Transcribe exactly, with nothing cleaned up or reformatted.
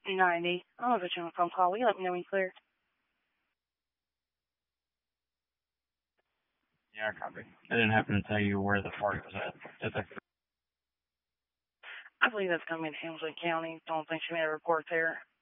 ninety. I'll put you on a phone call. Will you let me know when you're clear? Yeah, copy. I didn't happen to tell you where the party was at. At the I believe that's going to be in Hamilton County. Don't think she made a report there.